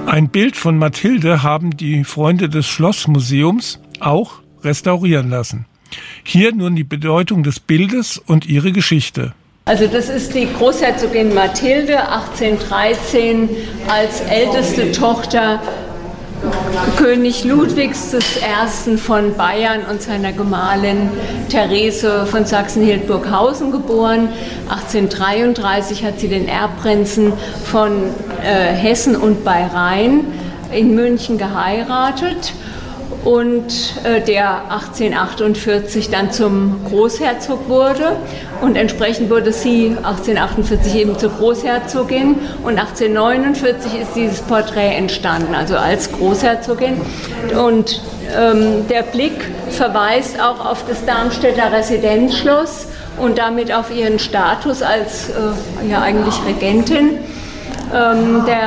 Ein Bild von Mathilde haben die Freunde des Schlossmuseums auch restaurieren lassen. Hier nun die Bedeutung des Bildes und ihre Geschichte. Also das ist die Großherzogin Mathilde, 1813 als älteste Tochter König Ludwigs I. von Bayern und seiner Gemahlin Therese von Sachsen-Hildburghausen geboren. 1833 hat sie den Erbprinzen von Hessen und bei Rhein in München geheiratet und der 1848 dann zum Großherzog wurde. Und entsprechend wurde sie 1848 eben zur Großherzogin und 1849 ist dieses Porträt entstanden, also als Großherzogin. Und der Blick verweist auch auf das Darmstädter Residenzschloss und damit auf ihren Status als ja eigentlich Regentin. Der